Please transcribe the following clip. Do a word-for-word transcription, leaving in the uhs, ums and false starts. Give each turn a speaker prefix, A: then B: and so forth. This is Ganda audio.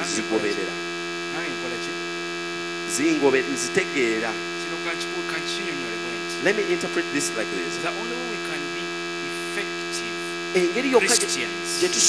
A: nzigoberera
B: nange nkola ki
A: zingobe nzitegeera.
B: kino kankinyonyole bwe nti
A: Let me interpret this like this.
B: the only way we can be effective
A: Engeri yokka
B: Christians
A: gye